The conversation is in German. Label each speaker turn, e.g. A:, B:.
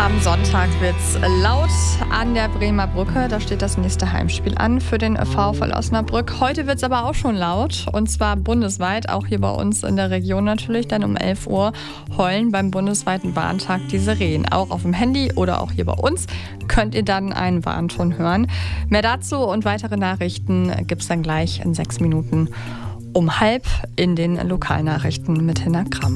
A: Am Sonntag wird's laut an der Bremer Brücke. Da steht das nächste Heimspiel an für den VfL Osnabrück. Heute wird's aber auch schon laut. Und zwar bundesweit, auch hier bei uns in der Region natürlich. Denn um 11 Uhr heulen beim bundesweiten Warntag die Sirenen. Auch auf dem Handy oder auch hier bei uns könnt ihr dann einen Warnton hören. Mehr dazu und weitere Nachrichten gibt's dann gleich in 6 Minuten um 12:30 in den Lokalnachrichten mit Hinner Kramm.